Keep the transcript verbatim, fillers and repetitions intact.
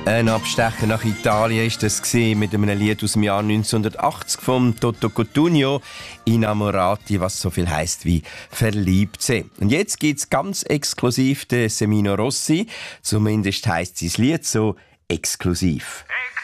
Ein Abstecher nach Italien ist das gewesen, mit einem Lied aus dem Jahr neunzehnhundertachtzig vom Toto Cutugno, Innamorati, was so viel heisst wie verliebt sein. Und jetzt gibt's ganz exklusiv den Semino Rossi, zumindest heisst sein Lied so exklusiv.